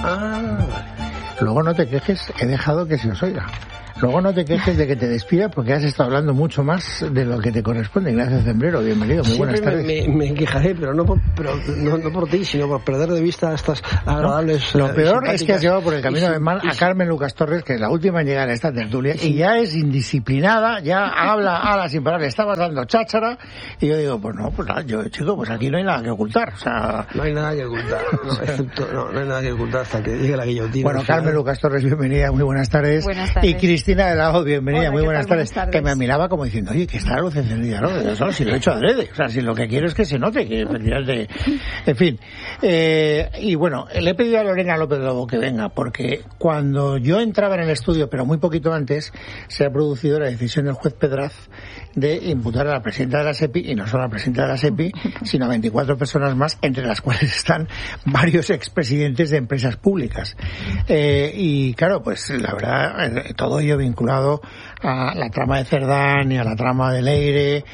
Vale. Luego no te quejes, he dejado que se os oiga. Luego no te quejes de que te despida porque has estado hablando mucho más de lo que te corresponde. Ignacio Zembrero, bienvenido, muy buenas tardes. Me quejaré, pero no por ti, sino por perder de vista estas agradables... Lo peor es que has llevado por el camino de mal a Carmen Lucas Torres, que es la última en llegar a esta tertulia, y ya es indisciplinada, ya habla sin parar, le estabas dando cháchara, y yo digo, pues nada, chico, pues aquí no hay nada que ocultar, o sea... No hay nada que ocultar, no hay nada que ocultar hasta que llegue la guillotina. Bueno, Carmen Lucas Torres, bienvenida, muy buenas tardes. Buenas tardes. Y Cristina de la O, bienvenida. Hola, muy buenas tardes. Que me miraba como diciendo, oye, que está la luz encendida, ¿no? Eso, si lo he hecho adrede. O sea, si lo que quiero es que se note, que efectivamente... En fin. Y bueno, le he pedido a Lorena López Lobo que venga, porque cuando yo entraba en el estudio, pero muy poquito antes, se ha producido la decisión del juez Pedraz de imputar a la presidenta de la SEPI, y no solo a la presidenta de la SEPI, sino a 24 personas más, entre las cuales están varios expresidentes de empresas públicas. Y claro, pues la verdad, todo ello vinculado a la trama de Cerdán y a la trama de Leire,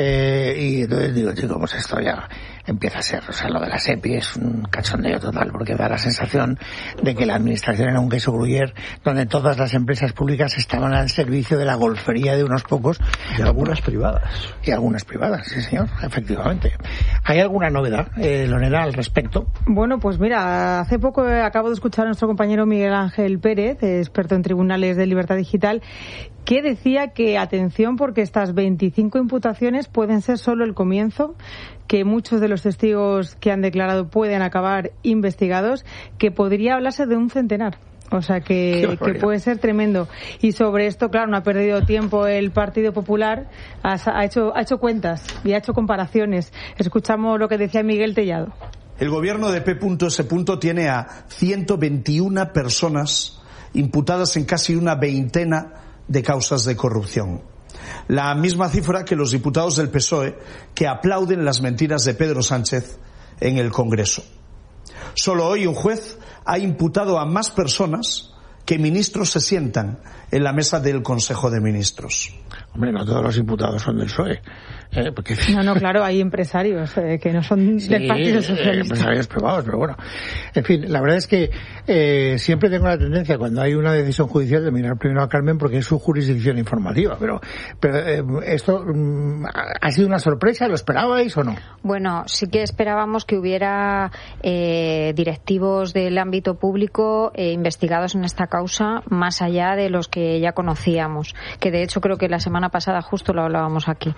y entonces digo, chico, pues esto ya empieza a ser, o sea, lo de la SEPI es un cachondeo total, porque da la sensación de que la administración era un queso gruyère, donde todas las empresas públicas estaban al servicio de la golfería de unos pocos. Y algunas privadas. Y algunas privadas, sí señor, efectivamente. ¿Hay alguna novedad, Lorena, al respecto? Bueno, pues mira, hace poco acabo de escuchar a nuestro compañero Miguel Ángel Pérez, experto en tribunales de libertad digital, que decía que, atención, porque estas 25 imputaciones pueden ser solo el comienzo, que muchos de los testigos que han declarado pueden acabar investigados, que podría hablarse de un centenar. O sea que puede ser tremendo. Y sobre esto, claro, no ha perdido tiempo el Partido Popular, ha hecho cuentas y ha hecho comparaciones. Escuchamos lo que decía Miguel Tellado. El gobierno de P.S. tiene a 121 personas imputadas en casi una veintena de causas de corrupción. La misma cifra que los diputados del PSOE que aplauden las mentiras de Pedro Sánchez en el Congreso. Solo hoy un juez ha imputado a más personas que ministros se sientan en la mesa del Consejo de Ministros. Hombre, no todos los imputados son del PSOE. Porque... No, claro, hay empresarios que no son del Partido Socialista. Empresarios privados, pero bueno. En fin, la verdad es que siempre tengo la tendencia, cuando hay una decisión judicial, de mirar primero a Carmen porque es su jurisdicción informativa. Pero esto ha sido una sorpresa, ¿lo esperabais o no? Bueno, sí que esperábamos que hubiera directivos del ámbito público investigados en esta causa, más allá de los que ya conocíamos, que de hecho creo que la semana pasada justo lo hablábamos aquí.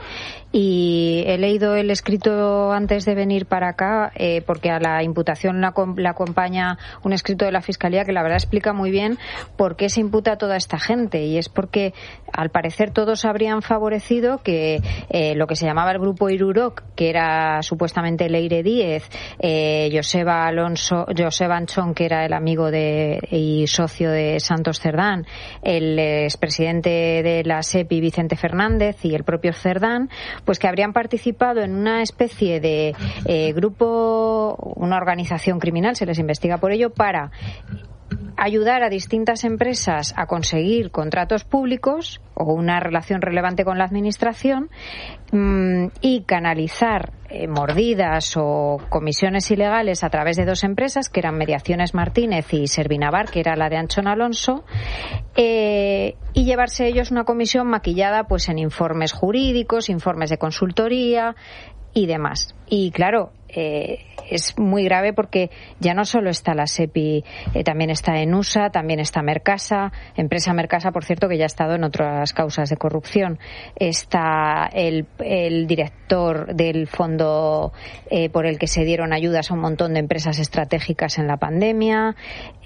Y he leído el escrito antes de venir para acá, porque a la imputación la acompaña un escrito de la Fiscalía que la verdad explica muy bien por qué se imputa a toda esta gente, y es porque al parecer todos habrían favorecido que lo que se llamaba el grupo Irurok, que era supuestamente Leire Díez, Joseba Anchón, que era el amigo y socio de Santos Cerdán, el expresidente de la SEPI, Vicente Fernández, y el propio Cerdán, pues que habrían participado en una especie de grupo, una organización criminal, se les investiga por ello, para ayudar a distintas empresas a conseguir contratos públicos o una relación relevante con la administración, y canalizar mordidas o comisiones ilegales a través de dos empresas, que eran Mediaciones Martínez y Servinavar, que era la de Anchón Alonso, y llevarse ellos una comisión maquillada pues en informes jurídicos, informes de consultoría y demás. Y claro, es muy grave porque ya no solo está la SEPI, también está ENUSA, también está Mercasa, empresa Mercasa, por cierto, que ya ha estado en otras causas de corrupción. Está el director del fondo por el que se dieron ayudas a un montón de empresas estratégicas en la pandemia.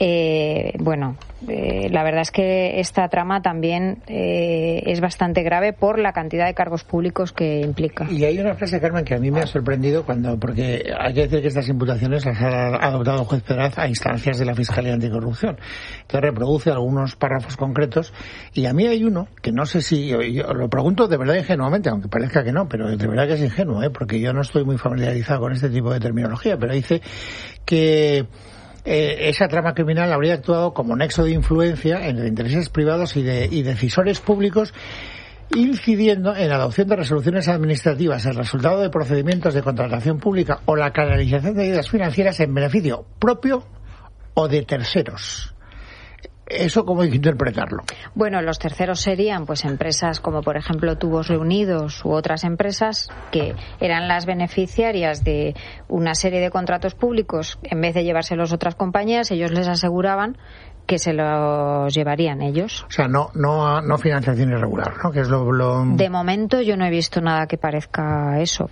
La verdad es que esta trama también es bastante grave por la cantidad de cargos públicos que implica. Y hay una frase, Carmen, que a mí me ha sorprendido porque hay que decir que estas imputaciones las ha adoptado el juez Pedraz a instancias de la Fiscalía Anticorrupción, que reproduce algunos párrafos concretos, y a mí hay uno que no sé si, yo lo pregunto de verdad ingenuamente, aunque parezca que no, pero de verdad que es ingenuo, porque yo no estoy muy familiarizado con este tipo de terminología, pero dice que esa trama criminal habría actuado como nexo de influencia entre intereses privados y decisores públicos, incidiendo en la adopción de resoluciones administrativas, el resultado de procedimientos de contratación pública o la canalización de ayudas financieras en beneficio propio o de terceros. ¿Eso cómo hay que interpretarlo? Bueno, los terceros serían pues empresas como por ejemplo Tubos Reunidos u otras empresas que eran las beneficiarias de una serie de contratos públicos. En vez de llevárselos otras compañías, ellos les aseguraban que se los llevarían ellos. O sea, no financiación irregular, ¿no? Que es lo... De momento yo no he visto nada que parezca eso.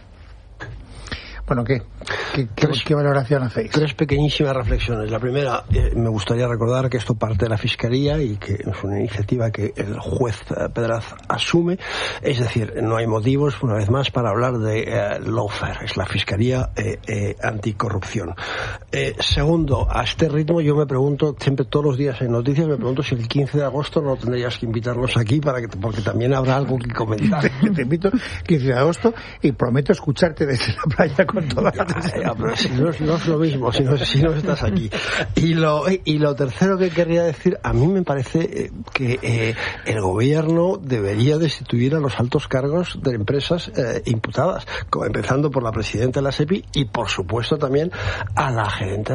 Bueno, ¿qué valoración hacéis? 3 pequeñísimas reflexiones. La primera, me gustaría recordar que esto parte de la Fiscalía y que es una iniciativa que el juez Pedraz asume. Es decir, no hay motivos, una vez más, para hablar de lawfare. Es la Fiscalía anticorrupción. Segundo, a este ritmo yo me pregunto, siempre todos los días en noticias, me pregunto si el 15 de agosto no tendrías que invitarnos aquí porque también habrá algo que comentar. Te invito el 15 de agosto y prometo escucharte desde la playa con toda la pero si no es lo mismo si no estás aquí. Y lo tercero que querría decir, a mí me parece que el gobierno debería destituir a los altos cargos de empresas imputadas, empezando por la presidenta de la SEPI y por supuesto también a la gerente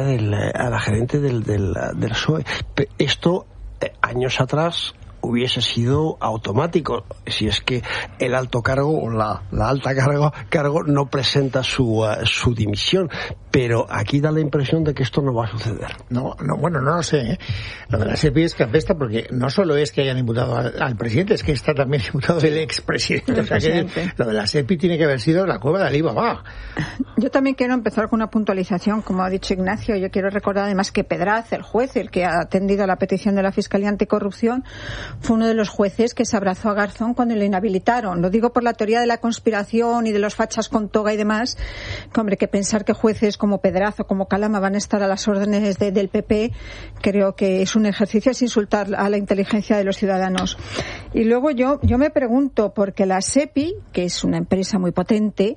del PSOE. Esto años atrás hubiese sido automático si es que el alto cargo o la alta cargo no presenta su dimisión, pero aquí da la impresión de que esto no va a suceder. Bueno, no lo sé, ¿eh? Lo de la SEPI es que apesta porque no solo es que hayan imputado al presidente, es que está también imputado el expresidente. O sea que lo de la SEPI tiene que haber sido la cueva de Alibaba. Yo también quiero empezar con una puntualización, como ha dicho Ignacio. Yo quiero recordar además que Pedraz, el juez, el que ha atendido a la petición de la Fiscalía Anticorrupción, fue uno de los jueces que se abrazó a Garzón cuando le inhabilitaron. Lo digo por la teoría de la conspiración y de los fachas con toga y demás, que hombre, que pensar que jueces como Pedraz o como Calama van a estar a las órdenes del PP, creo que es un ejercicio, es insultar a la inteligencia de los ciudadanos. Y luego yo me pregunto, porque la SEPI, que es una empresa muy potente,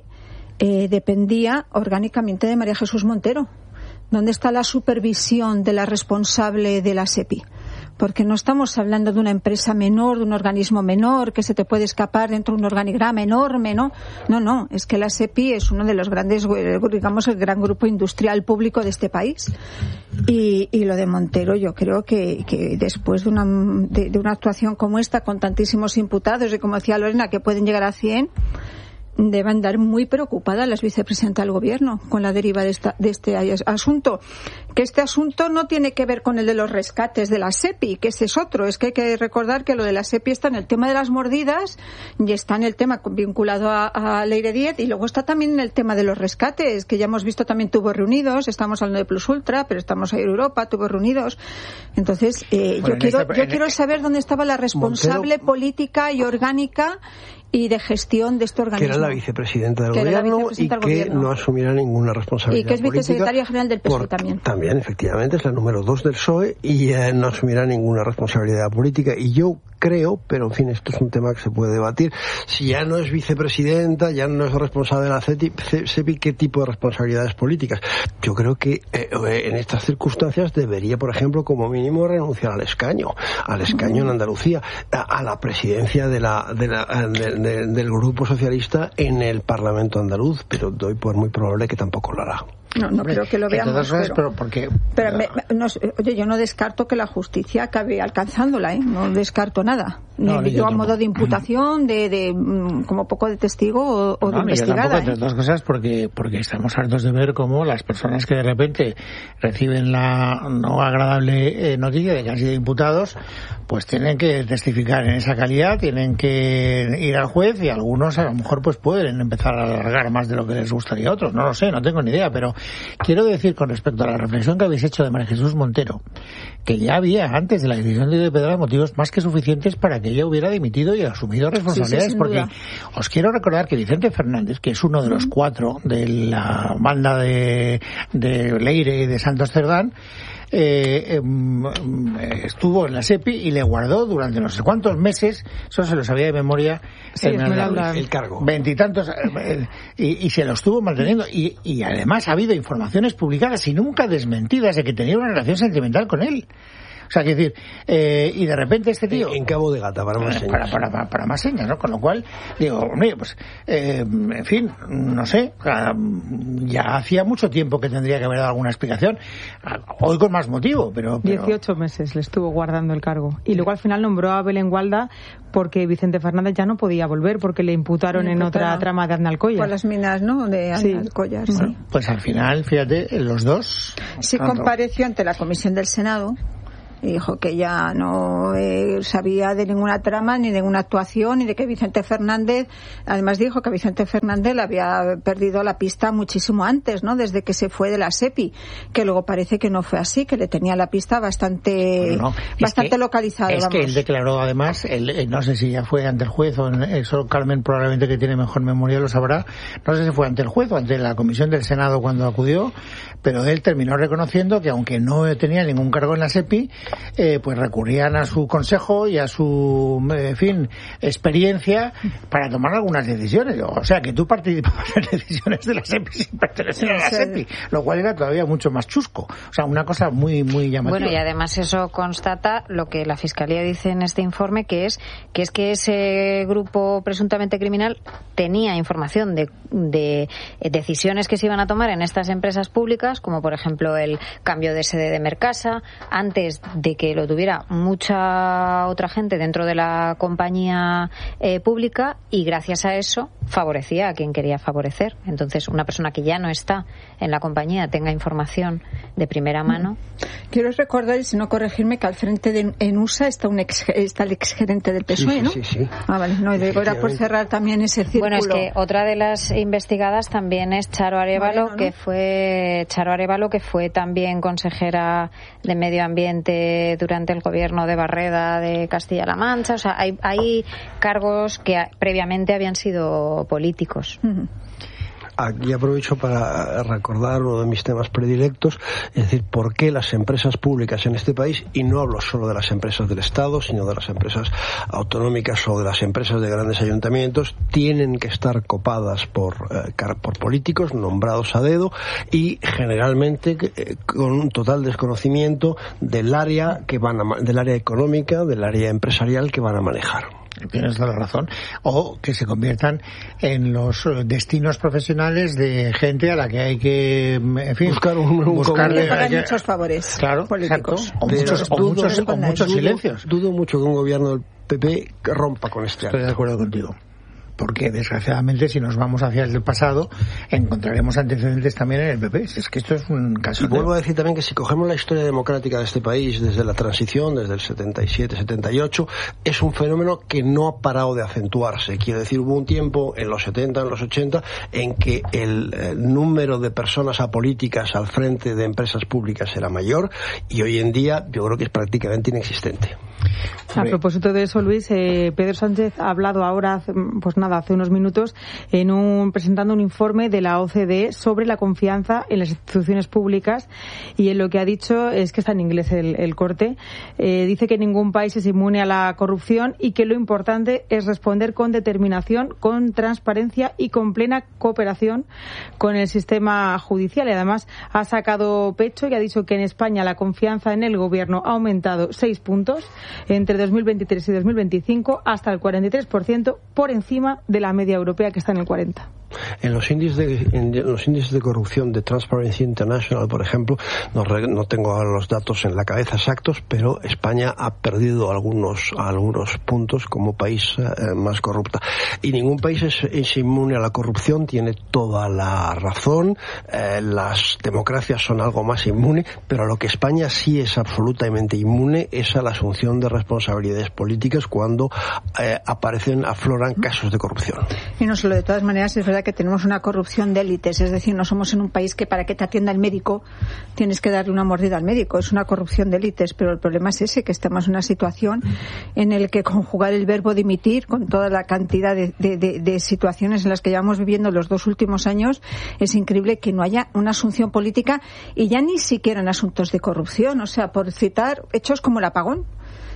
dependía orgánicamente de María Jesús Montero. ¿Dónde está la supervisión de la responsable de la SEPI? Porque no estamos hablando de una empresa menor, de un organismo menor, que se te puede escapar dentro de un organigrama enorme, ¿no? No, es que la SEPI es uno de los grandes, digamos, el gran grupo industrial público de este país. Y lo de Montero, yo creo que después de una actuación como esta, con tantísimos imputados, y como decía Lorena, que pueden llegar a 100, debe andar muy preocupada la vicepresidenta del Gobierno con la deriva de este asunto. Que este asunto no tiene que ver con el de los rescates de la SEPI, que ese es otro. Es que hay que recordar que lo de la SEPI está en el tema de las mordidas y está en el tema vinculado a Leire 10 y luego está también en el tema de los rescates, que ya hemos visto también Tubos Reunidos, estamos hablando de Plus Ultra, pero estamos ahí en Europa, Tubos Reunidos. Entonces, yo quiero saber dónde estaba la responsable Montero, política y orgánica y de gestión de este organismo. Que era la vicepresidenta del Gobierno y que no asumirá ninguna responsabilidad. Y que es vicesecretaria general del PSOE también. También, efectivamente, es la número 2 del PSOE y no asumirá ninguna responsabilidad política. Y yo creo, pero en fin, esto es un tema que se puede debatir, si ya no es vicepresidenta, ya no es responsable de la SEPI, ¿qué tipo de responsabilidades políticas? Yo creo que en estas circunstancias debería, por ejemplo, como mínimo renunciar al escaño en Andalucía, a la presidencia del Grupo Socialista en el Parlamento andaluz, pero doy por muy probable que tampoco lo hará. No creo que lo veamos, pero yo no descarto que la justicia acabe alcanzándola, no descarto nada. Yo a modo de imputación, como poco de testigo o de investigada. Entre otras cosas porque estamos hartos de ver cómo las personas que de repente reciben la no agradable noticia de que han sido imputados, pues tienen que testificar en esa calidad, tienen que ir al juez y algunos a lo mejor pues pueden empezar a alargar más de lo que les gustaría a otros. No lo sé, no tengo ni idea, pero quiero decir con respecto a la reflexión que habéis hecho de María Jesús Montero, que ya había antes de la decisión de Pedraz motivos más que suficientes para que ella hubiera dimitido y asumido responsabilidades, porque os quiero recordar que Vicente Fernández, que es uno de los 4 de la banda de Leire y de Santos Cerdán, estuvo en la SEPI y le guardó durante no sé cuántos meses, eso se lo sabía de memoria, el cargo, 20 y tantos, y se lo estuvo manteniendo y además ha habido informaciones publicadas y nunca desmentidas de que tenía una relación sentimental con él. O sea, quiero decir, y de repente este tío... En Cabo de Gata, para más señas. Para más señas, ¿no? Con lo cual, digo, hombre, pues, en fin, no sé, ya hacía mucho tiempo que tendría que haber dado alguna explicación. Hoy con más motivo, pero... 18 meses le estuvo guardando el cargo. Y luego al final nombró a Belén Gualda porque Vicente Fernández ya no podía volver porque le imputaron en otra trama de Aznalcóllar. Por las minas, ¿no? De Aznalcóllar, sí. Bueno, pues al final, fíjate, los dos... Sí, compareció ante la Comisión del Senado y dijo que ya no sabía de ninguna trama, ni de ninguna actuación, ni de que Vicente Fernández, además dijo que Vicente Fernández le había perdido la pista muchísimo antes, ¿no? Desde que se fue de la SEPI, que luego parece que no fue así, que le tenía la pista bastante localizada. Es que él declaró, además, no sé si ya fue ante el juez o eso Carmen probablemente que tiene mejor memoria lo sabrá, no sé si fue ante el juez o ante la Comisión del Senado cuando acudió, pero él terminó reconociendo que aunque no tenía ningún cargo en la SEPI, pues recurrían a su consejo y a su, en fin, experiencia para tomar algunas decisiones. O sea, que tú participabas en decisiones de la SEPI sin pertenecer a la SEPI, lo cual era todavía mucho más chusco. O sea, una cosa muy, muy llamativa. Bueno, y además eso constata lo que la Fiscalía dice en este informe, que es que ese grupo presuntamente criminal tenía información de decisiones que se iban a tomar en estas empresas públicas, como por ejemplo el cambio de sede de Mercasa, antes de que lo tuviera mucha otra gente dentro de la compañía pública, y gracias a eso favorecía a quien quería favorecer. Entonces, una persona que ya no está en la compañía tenga información de primera mano. Quiero recordar, y si no corregirme, que al frente de ENUSA está el exgerente del PSOE, ¿no? Sí. Ah, vale. No, y era por cerrar también ese círculo. Bueno, es que otra de las investigadas también es Charo Arévalo, ¿no? que fue también consejera de Medio Ambiente durante el gobierno de Barreda de Castilla-La Mancha. O sea, hay cargos que previamente habían sido políticos. Aquí aprovecho para recordar uno de mis temas predilectos, es decir, por qué las empresas públicas en este país, y no hablo solo de las empresas del Estado, sino de las empresas autonómicas o de las empresas de grandes ayuntamientos, tienen que estar copadas por políticos nombrados a dedo y generalmente con un total desconocimiento del área del área económica, del área empresarial que van a manejar. Tienes toda la razón. O que se conviertan en los destinos profesionales de gente a la que hay que, en fin, buscarle que pagan muchos favores, claro, políticos. O muchos silencios. Dudo mucho que un gobierno del PP rompa con este acto. Estoy de acuerdo contigo. Porque desgraciadamente si nos vamos hacia el pasado encontraremos antecedentes también en el PP. Es que esto es un caso. Y vuelvo a decir también que si cogemos la historia democrática de este país desde la transición, desde el 77-78, es un fenómeno que no ha parado de acentuarse. Quiero decir, hubo un tiempo en los 70, en los 80, en que el número de personas apolíticas al frente de empresas públicas era mayor, y hoy en día yo creo que es prácticamente inexistente. A propósito de eso, Luis, Pedro Sánchez ha hablado ahora, hace unos minutos, presentando un informe de la OCDE sobre la confianza en las instituciones públicas, y en lo que ha dicho es que está en inglés el corte. Dice que ningún país es inmune a la corrupción y que lo importante es responder con determinación, con transparencia y con plena cooperación con el sistema judicial. Y además ha sacado pecho y ha dicho que en España la confianza en el gobierno ha aumentado 6 puntos entre 2023 y 2025 hasta el 43%, por encima de la media europea, que está en el 40%. En los índices de corrupción de Transparency International, por ejemplo, no tengo ahora los datos en la cabeza exactos, pero España ha perdido algunos puntos como país más corrupta. Y ningún país es inmune a la corrupción, tiene toda la razón. Las democracias son algo más inmune, pero a lo que España sí es absolutamente inmune es a la asunción de responsabilidades políticas cuando afloran casos de corrupción. Y no solo, de todas maneras, es verdad que tenemos una corrupción de élites, es decir, no somos en un país que para que te atienda el médico tienes que darle una mordida al médico, es una corrupción de élites, pero el problema es ese, que estamos en una situación en la que conjugar el verbo dimitir con toda la cantidad de situaciones en las que llevamos viviendo los 2 últimos años, es increíble que no haya una asunción política, y ya ni siquiera en asuntos de corrupción, o sea, por citar hechos como el apagón.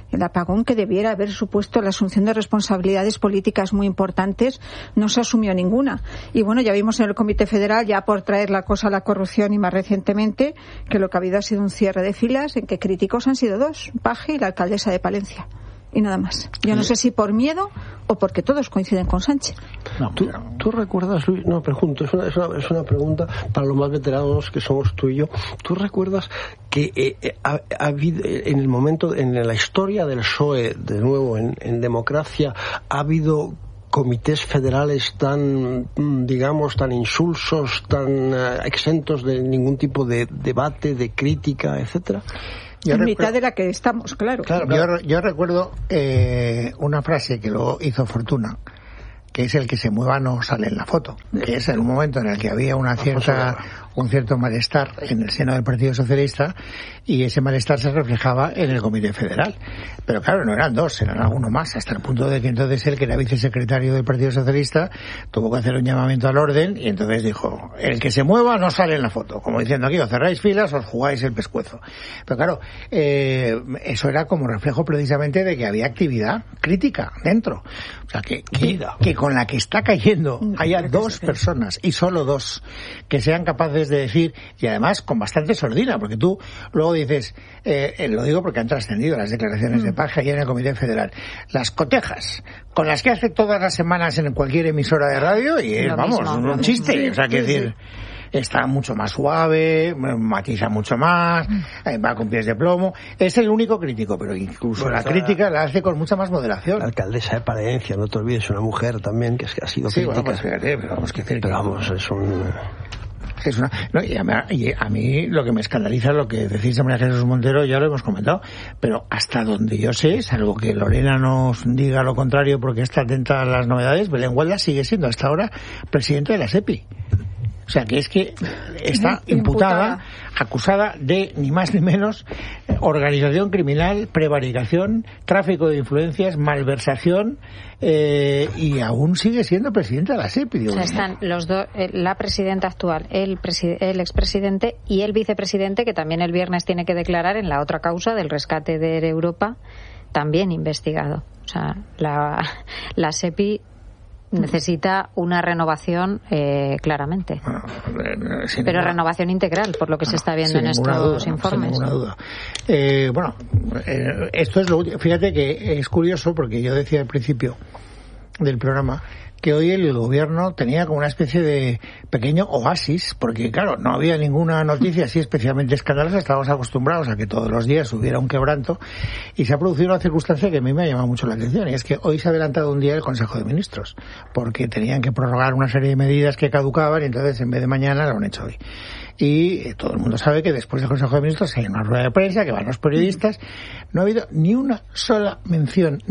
El apagón, que debiera haber supuesto la asunción de responsabilidades políticas muy importantes, no se asumió ninguna. Y bueno, ya vimos en el Comité Federal, ya por traer la cosa a la corrupción y más recientemente, que lo que ha habido ha sido un cierre de filas en que críticos han sido dos, Paje y la alcaldesa de Palencia. Y nada más. Yo no sé si por miedo o porque todos coinciden con Sánchez. No, ¿Tú recuerdas, Luis? No, pregunto, es una pregunta para los más veteranos que somos tú y yo. ¿Tú recuerdas que ha habido, en el momento, en la historia del PSOE, de nuevo, en democracia, ha habido comités federales tan, digamos, tan insulsos, tan exentos de ningún tipo de debate, de crítica, etcétera? En mitad de la que estamos, claro. Yo recuerdo una frase que lo hizo Fortuna, que es: el que se mueva no sale en la foto, que es en un momento en el que había un cierto malestar en el seno del Partido Socialista, y ese malestar se reflejaba en el Comité Federal. Pero claro, no eran dos, eran alguno más, hasta el punto de que entonces él, que era vicesecretario del Partido Socialista, tuvo que hacer un llamamiento al orden, y entonces dijo: el que se mueva no sale en la foto, como diciendo aquí, o cerráis filas o os jugáis el pescuezo. Pero claro, eso era como reflejo precisamente de que había actividad crítica dentro. O sea, que con la que está cayendo haya dos personas, y solo dos, que sean capaces de decir, y además con bastante sordina, porque tú luego dices, lo digo porque han trascendido las declaraciones de Paje ayer en el Comité Federal, las cotejas con las que hace todas las semanas en cualquier emisora de radio, y vamos, un chiste, o sea, que decir, está mucho más suave, matiza mucho más, va con pies de plomo. Es el único crítico, pero incluso la crítica la hace con mucha más moderación. La alcaldesa de Palencia, no te olvides, una mujer también que ha sido crítica. Bueno, pues fíjate, pero vamos, que decir, pero vamos, y a mí lo que me escandaliza es lo que decís de María Jesús Montero, ya lo hemos comentado, pero hasta donde yo sé, salvo que Lorena nos diga lo contrario porque está atenta a las novedades, Belén Gualda sigue siendo hasta ahora presidente de la SEPI. O sea, que es que está imputada, acusada de ni más ni menos organización criminal, prevaricación, tráfico de influencias, malversación, y aún sigue siendo presidenta de la SEPI. O sea, están los dos, la presidenta actual, el expresidente y el vicepresidente, que también el viernes tiene que declarar en la otra causa del rescate de Europa, también investigado. O sea, la SEPI necesita una renovación, claramente. Pero renovación integral, por lo que se está viendo en estos informes. Sin ninguna duda. Esto es lo último. Fíjate que es curioso, porque yo decía al principio del programa que hoy el gobierno tenía como una especie de pequeño oasis, porque claro, no había ninguna noticia así especialmente escandalosa, estábamos acostumbrados a que todos los días hubiera un quebranto, y se ha producido una circunstancia que a mí me ha llamado mucho la atención, y es que hoy se ha adelantado un día el Consejo de Ministros, porque tenían que prorrogar una serie de medidas que caducaban, y entonces en vez de mañana lo han hecho hoy. Y todo el mundo sabe que después del Consejo de Ministros hay una rueda de prensa, que van los periodistas. No ha habido ni una sola mención,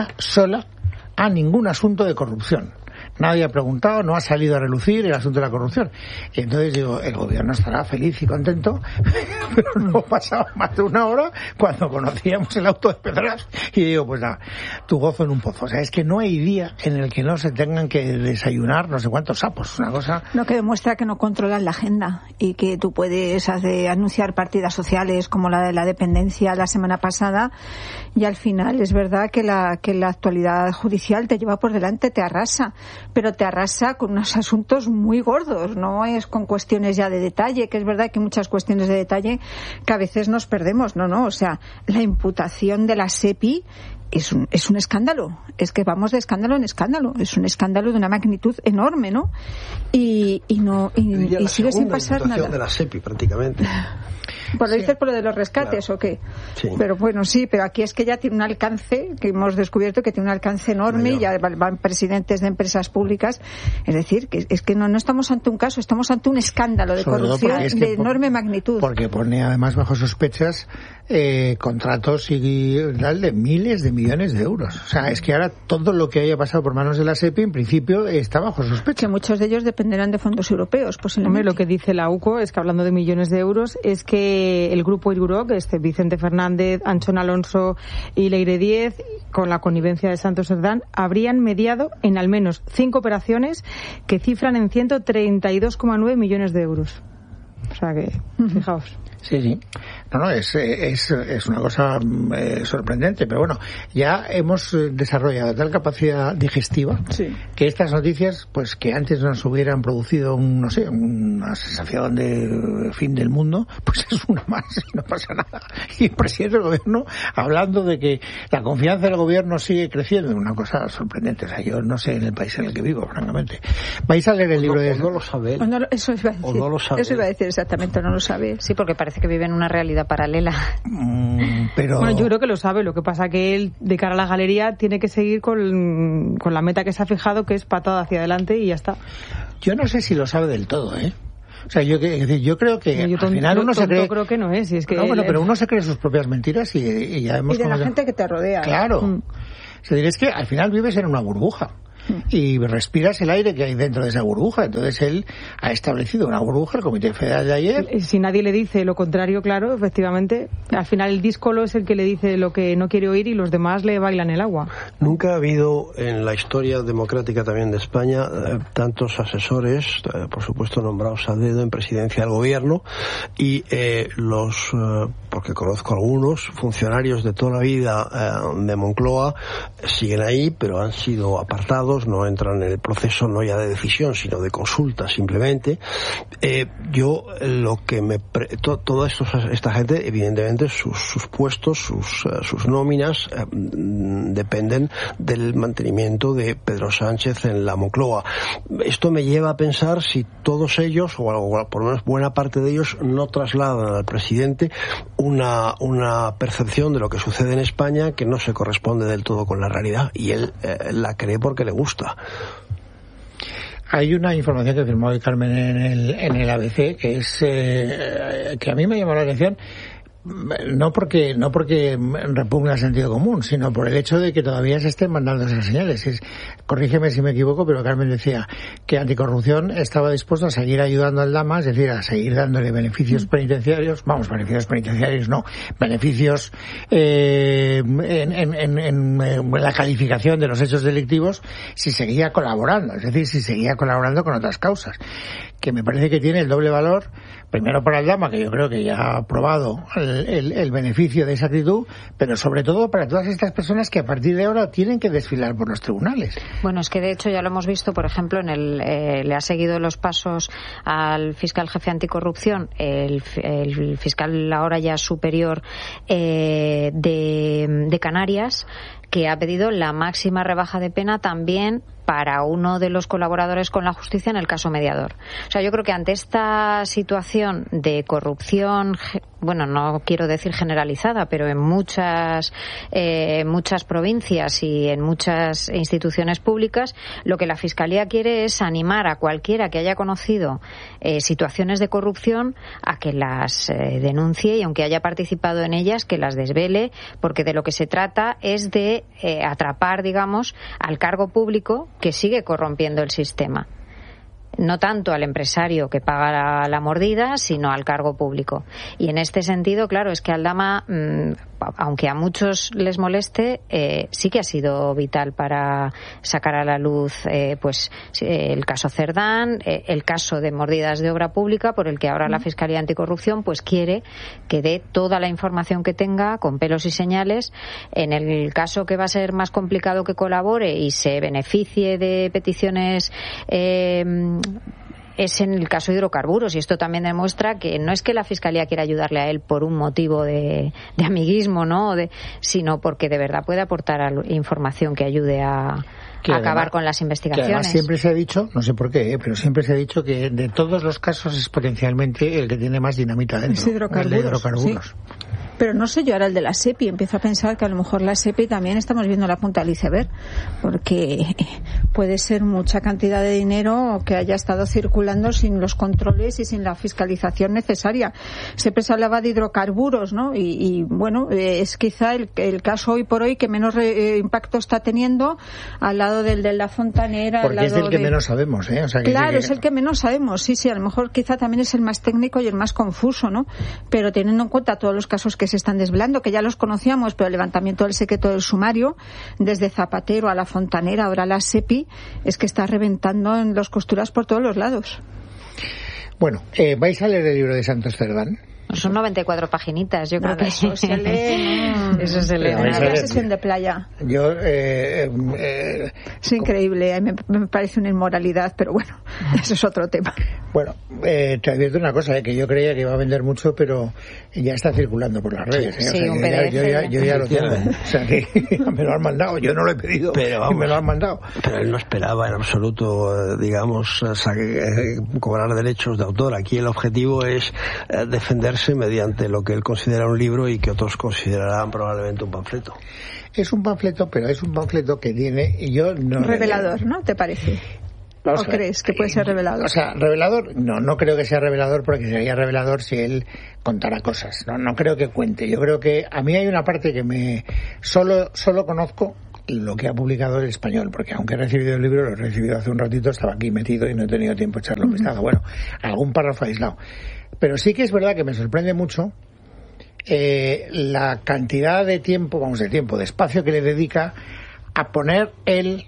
a ningún asunto de corrupción. Nadie ha preguntado, no ha salido a relucir el asunto de la corrupción. Y entonces digo, el gobierno estará feliz y contento, pero no pasaba más de una hora cuando conocíamos el auto de Pedraz. Y digo, pues nada, tu gozo en un pozo. O sea, es que no hay día en el que no se tengan que desayunar no sé cuántos sapos. Una cosa... Lo que demuestra que no controlan la agenda, y que tú puedes anunciar partidas sociales como la de la dependencia la semana pasada, y al final es verdad que la actualidad judicial te lleva por delante, te arrasa. Pero te arrasa con unos asuntos muy gordos, no es con cuestiones ya de detalle, que es verdad que hay muchas cuestiones de detalle que a veces nos perdemos, o sea, la imputación de la SEPI es un escándalo, es que vamos de escándalo en escándalo, es un escándalo de una magnitud enorme, ¿no? Y sigue sin pasar nada. De la SEPI prácticamente. ¿Pues lo dices por lo de los rescates, claro, o qué? Sí. Pero bueno, sí, pero aquí es que ya tiene un alcance, que hemos descubierto que tiene un alcance enorme, y ya van presidentes de empresas públicas. Es decir, que es que no estamos ante un caso, estamos ante un escándalo de corrupción de enorme magnitud. Porque pone además bajo sospechas contratos de miles de millones de euros. O sea, es que ahora todo lo que haya pasado por manos de la SEPI en principio está bajo sospecha. Que muchos de ellos dependerán de fondos europeos, posiblemente. Hombre, lo que dice la UCO es que, hablando de millones de euros, es que el grupo Irurok, Vicente Fernández, Anchón Alonso y Leire Díez, con la connivencia de Santos Cerdán, habrían mediado en al menos 5 operaciones que cifran en 132,9 millones de euros. O sea que, fijaos. Sí. No, es una cosa sorprendente, pero bueno, ya hemos desarrollado tal capacidad digestiva que estas noticias, pues que antes nos hubieran producido una sensación de fin del mundo, pues es una más y no pasa nada. Y el presidente del gobierno hablando de que la confianza del gobierno sigue creciendo, una cosa sorprendente. O sea, yo no sé en el país en el que vivo, francamente. ¿Vais a leer el libro de... no lo sabe él. Eso iba a decir. No lo sabe. Eso iba a decir exactamente, no lo sabe. Sí, porque parece que vive en una realidad paralela. Pero... Bueno, yo creo que lo sabe, lo que pasa que él, de cara a la galería, tiene que seguir con la meta que se ha fijado, que es patada hacia adelante y ya está. Yo no sé si lo sabe del todo, ¿eh? O sea, yo creo que al final uno se cree... creo que no es. Es que pero uno se cree sus propias mentiras y ya hemos... Y de la gente que te rodea. Claro. O sea, es que al final vives en una burbuja. Y respiras el aire que hay dentro de esa burbuja. Entonces él ha establecido una burbuja, el Comité Federal de ayer. Si nadie le dice lo contrario, claro, efectivamente, al final el díscolo es el que le dice lo que no quiere oír y los demás le bailan el agua. Nunca ha habido en la historia democrática también de España tantos asesores, por supuesto nombrados a dedo en presidencia del gobierno, y porque conozco algunos funcionarios de toda la vida de Moncloa, siguen ahí, pero han sido apartados, no entran en el proceso no ya de decisión, sino de consulta simplemente. Toda esta gente, evidentemente, sus puestos, sus nóminas dependen del mantenimiento de Pedro Sánchez en la Moncloa. Esto me lleva a pensar si todos ellos, o por lo menos buena parte de ellos, no trasladan al presidente una percepción de lo que sucede en España que no se corresponde del todo con la realidad, y él la cree porque le gusta. Hay una información que firmó Carmen en el ABC que es que a mí me llamó la atención, no porque repugna el sentido común, sino por el hecho de que todavía se estén mandando esas señales. Corrígeme si me equivoco, pero Carmen decía que Anticorrupción estaba dispuesto a seguir ayudando al Dama, es decir, a seguir dándole beneficios penitenciarios, beneficios en la calificación de los hechos delictivos, si seguía colaborando, es decir, si seguía colaborando con otras causas, que me parece que tiene el doble valor, primero para el Dama, que yo creo que ya ha probado el beneficio de esa actitud, pero sobre todo para todas estas personas que a partir de ahora tienen que desfilar por los tribunales. Bueno, es que de hecho ya lo hemos visto, por ejemplo, le ha seguido los pasos al fiscal jefe anticorrupción, el fiscal ahora ya superior de Canarias, que ha pedido la máxima rebaja de pena también para uno de los colaboradores con la justicia en el caso Mediador. O sea, yo creo que ante esta situación de corrupción, bueno, no quiero decir generalizada, pero en muchas provincias y en muchas instituciones públicas, lo que la Fiscalía quiere es animar a cualquiera que haya conocido situaciones de corrupción a que las denuncie y, aunque haya participado en ellas, que las desvele, porque de lo que se trata es de atrapar, digamos, al cargo público que sigue corrompiendo el sistema. No tanto al empresario que paga la mordida, sino al cargo público. Y en este sentido, claro, es que Aldama, aunque a muchos les moleste, sí que ha sido vital para sacar a la luz el caso Cerdán, el caso de mordidas de obra pública, por el que ahora la Fiscalía Anticorrupción pues quiere que dé toda la información que tenga, con pelos y señales. En el caso que va a ser más complicado que colabore y se beneficie de peticiones, es en el caso de hidrocarburos, y esto también demuestra que no es que la Fiscalía quiera ayudarle a él por un motivo de amiguismo, ¿no? Sino porque de verdad puede aportar información que ayude a acabar con las investigaciones. Que además siempre se ha dicho, no sé por qué, pero siempre se ha dicho que de todos los casos es potencialmente el que tiene más dinamita dentro. El de hidrocarburos. Sí. Pero no sé yo ahora el de la SEPI. Empiezo a pensar que a lo mejor la SEPI también estamos viendo la punta del iceberg, porque puede ser mucha cantidad de dinero que haya estado circulando sin los controles y sin la fiscalización necesaria. Siempre se hablaba de hidrocarburos, ¿no? Y bueno, es quizá el caso hoy por hoy que menos impacto está teniendo, al lado del de la Fontanera. Porque al lado es el que menos sabemos, ¿eh? O sea, claro, es el que menos sabemos, sí, a lo mejor quizá también es el más técnico y el más confuso, ¿no? Pero teniendo en cuenta todos los casos que se están desvelando, que ya los conocíamos, pero el levantamiento del secreto del sumario, desde Zapatero a la Fontanera, ahora la SEPI, es que está reventando en las costuras por todos los lados. Bueno, ¿vais a leer el libro de Santos Cerdán? Son 94 paginitas, yo creo que eso se lee. Eso se lee. Una sesión de playa. Yo, es increíble, me parece una inmoralidad, pero bueno, eso es otro tema. Bueno, te advierto una cosa, que yo creía que iba a vender mucho, pero ya está circulando por las redes. Sí, o sea, un PDF. yo ya lo tengo. O sea, que me lo han mandado. Yo no lo he pedido, pero vamos, y me lo han mandado. Pero él no esperaba en absoluto, digamos, cobrar derechos de autor. Aquí el objetivo es defenderse mediante lo que él considera un libro y que otros considerarán probablemente un panfleto. Es un panfleto, pero es un panfleto que tiene... Revelador, ¿no? ¿Te parece? ¿O crees que puede ser revelador? O sea, revelador, no creo que sea revelador, porque sería revelador si él contara cosas. No creo que cuente. Yo creo que a mí hay una parte que solo conozco lo que ha publicado El Español, porque aunque he recibido el libro, lo he recibido hace un ratito, estaba aquí metido y no he tenido tiempo de echarlo un vistazo. Bueno, algún párrafo aislado. Pero sí que es verdad que me sorprende mucho la cantidad de tiempo, de espacio que le dedica a poner él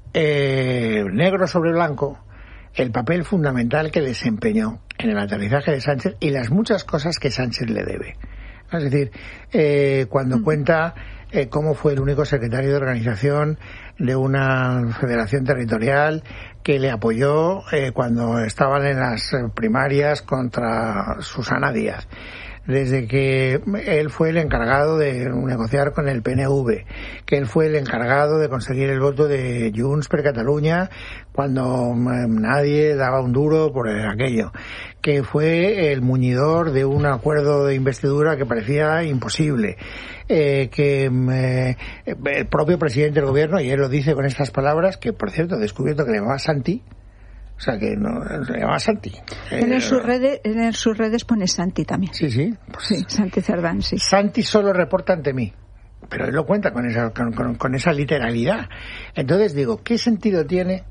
negro sobre blanco el papel fundamental que desempeñó en el aterrizaje de Sánchez y las muchas cosas que Sánchez le debe. Es decir, cuando cuenta cómo fue el único secretario de organización de una federación territorial que le apoyó cuando estaban en las primarias contra Susana Díaz, desde que él fue el encargado de negociar con el PNV, que él fue el encargado de conseguir el voto de Junts per Catalunya cuando nadie daba un duro por aquello, que fue el muñidor de un acuerdo de investidura que parecía imposible, que el propio presidente del gobierno, y él lo dice con estas palabras, que por cierto he descubierto que le llamaba Santi. O sea, que no, se llama Santi. En sus redes pone Santi también. Sí. Sí, Santi Cerdán, sí. Santi solo reporta ante mí. Pero él lo cuenta con esa literalidad. Entonces digo, ¿qué sentido tiene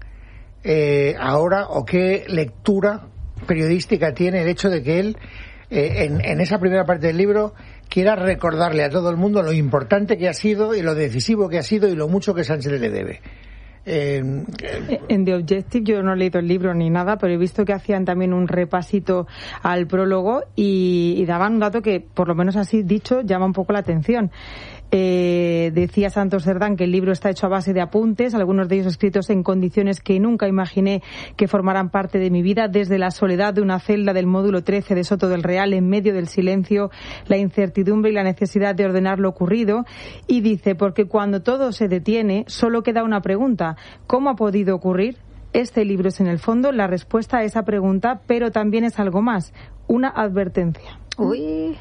ahora o qué lectura periodística tiene el hecho de que él, en esa primera parte del libro, quiera recordarle a todo el mundo lo importante que ha sido y lo decisivo que ha sido y lo mucho que Sánchez le debe? En The Objective yo no he leído el libro ni nada, pero he visto que hacían también un repasito al prólogo y daban un dato que, por lo menos así dicho, llama un poco la atención. Decía Santos Cerdán que el libro está hecho a base de apuntes, algunos de ellos escritos en condiciones que nunca imaginé que formaran parte de mi vida, desde la soledad de una celda del módulo 13 de Soto del Real, en medio del silencio, la incertidumbre y la necesidad de ordenar lo ocurrido. Y dice, porque cuando todo se detiene, solo queda una pregunta: ¿cómo ha podido ocurrir? Este libro es, en el fondo, la respuesta a esa pregunta, pero también es algo más, una advertencia. Uy.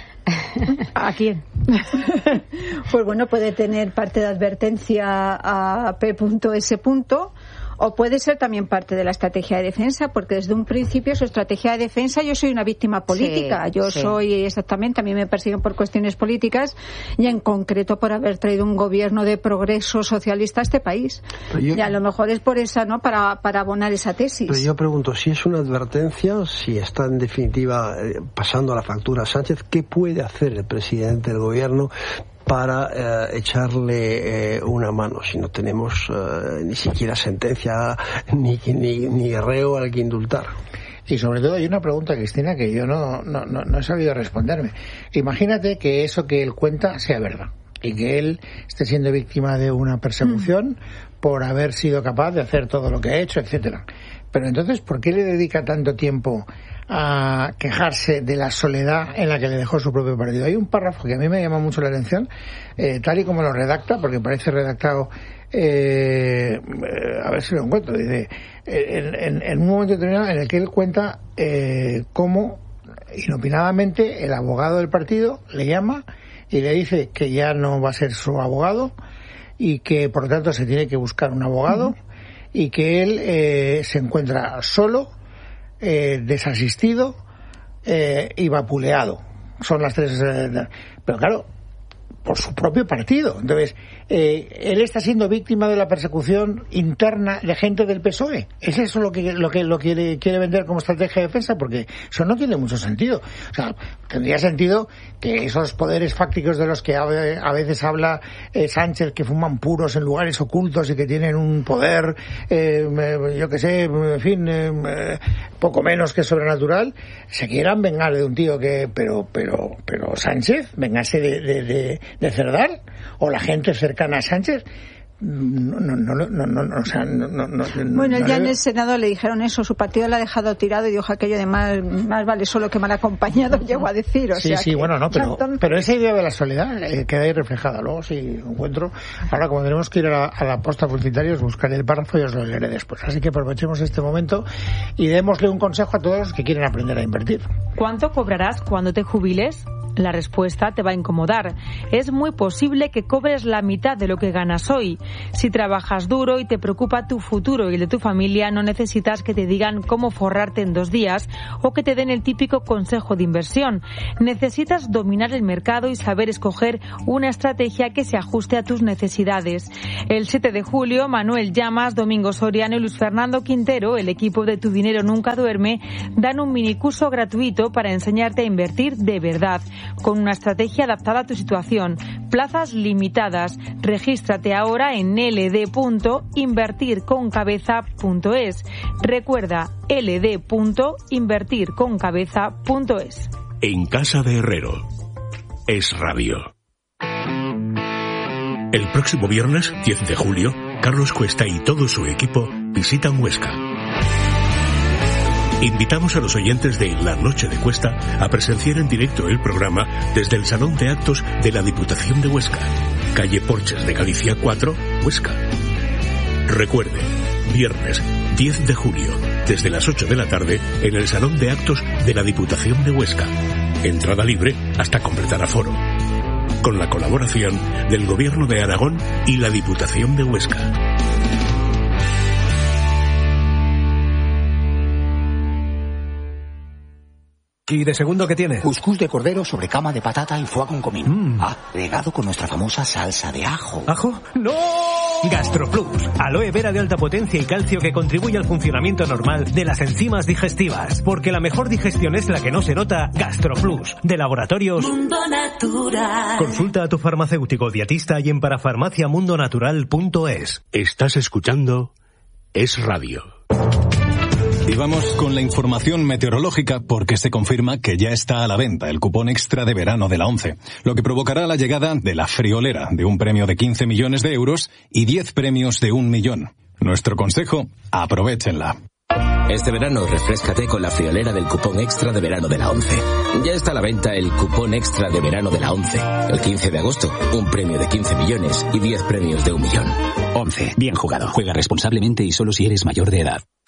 ¿A quién? Pues bueno, puede tener parte de advertencia a P.S. o puede ser también parte de la estrategia de defensa, porque desde un principio su estrategia de defensa, yo soy una víctima política, soy exactamente, a mí me persiguen por cuestiones políticas y en concreto por haber traído un gobierno de progreso socialista a este país. Y a lo mejor es por esa, ¿no?, para abonar esa tesis. Pero yo pregunto, si es una advertencia, si está en definitiva pasando la factura a Sánchez, ¿qué puede hacer el presidente del gobierno para echarle una mano si no tenemos ni siquiera sentencia ni reo al que indultar? Y sobre todo hay una pregunta, Cristina, que yo no he sabido responderme. Imagínate que eso que él cuenta sea verdad y que él esté siendo víctima de una persecución por haber sido capaz de hacer todo lo que ha hecho, etcétera. Pero entonces, ¿por qué le dedica tanto tiempo a quejarse de la soledad en la que le dejó su propio partido? Hay un párrafo que a mí me llama mucho la atención, tal y como lo redacta, porque parece redactado, a ver si lo encuentro, dice, en un momento determinado en el que él cuenta cómo inopinadamente el abogado del partido le llama y le dice que ya no va a ser su abogado y que por lo tanto se tiene que buscar un abogado y que él se encuentra solo, desasistido y vapuleado. Son las tres. Pero claro, por su propio partido. Entonces, él está siendo víctima de la persecución interna de gente del PSOE. ¿Es eso lo que quiere vender como estrategia de defensa? Porque eso no tiene mucho sentido. O sea, tendría sentido que esos poderes fácticos de los que a veces habla Sánchez, que fuman puros en lugares ocultos y que tienen un poder, yo que sé, en fin, poco menos que sobrenatural, se quieran vengar de un tío que, pero Sánchez, vengase de Cerdán, o la gente cercana a Sánchez. Bueno, ya en el Senado le dijeron eso, su partido le ha dejado tirado y dijo aquello de más vale solo que mal acompañado, llego a decir. Pero esa idea de la soledad queda ahí reflejada. Luego, si encuentro, ahora como tenemos que ir a la posta publicitarios, buscaré el párrafo y os lo leeré después. Así que aprovechemos este momento y démosle un consejo a todos los que quieren aprender a invertir. ¿Cuánto cobrarás cuando te jubiles? La respuesta te va a incomodar. Es muy posible que cobres la mitad de lo que ganas hoy. Si trabajas duro y te preocupa tu futuro y el de tu familia, no necesitas que te digan cómo forrarte en 2 días o que te den el típico consejo de inversión. Necesitas dominar el mercado y saber escoger una estrategia que se ajuste a tus necesidades. El 7 de julio, Manuel Llamas, Domingo Soriano y Luis Fernando Quintero, el equipo de Tu Dinero Nunca Duerme, dan un minicurso gratuito para enseñarte a invertir de verdad, con una estrategia adaptada a tu situación. Plazas limitadas. Regístrate ahora en ld.invertirconcabeza.es. Recuerda, ld.invertirconcabeza.es. En Casa de Herrero. Es Radio. El próximo viernes, 10 de julio, Carlos Cuesta y todo su equipo visitan Huesca. Invitamos a los oyentes de La Noche de Cuesta a presenciar en directo el programa desde el Salón de Actos de la Diputación de Huesca, calle Porches de Galicia 4, Huesca. Recuerde, viernes 10 de julio, desde las 8 de la tarde, en el Salón de Actos de la Diputación de Huesca. Entrada libre hasta completar aforo. Con la colaboración del Gobierno de Aragón y la Diputación de Huesca. ¿Y de segundo qué tiene? Cuscús de cordero sobre cama de patata y foie con comino. Regado con nuestra famosa salsa de ajo. ¿Ajo? ¡No! GastroPlus, aloe vera de alta potencia y calcio que contribuye al funcionamiento normal de las enzimas digestivas. Porque la mejor digestión es la que no se nota. GastroPlus, de Laboratorios Mundo Natural. Consulta a tu farmacéutico dietista y en parafarmaciamundonatural.es. Estás escuchando Es Radio. Y vamos con la información meteorológica porque se confirma que ya está a la venta el cupón extra de verano de la ONCE, lo que provocará la llegada de la friolera de un premio de 15 millones de euros y 10 premios de 1 millón. Nuestro consejo, aprovéchenla. Este verano refréscate con la friolera del cupón extra de verano de la ONCE. Ya está a la venta el cupón extra de verano de la ONCE. El 15 de agosto, un premio de 15 millones y 10 premios de 1 millón. ONCE, bien jugado. Juega responsablemente y solo si eres mayor de edad.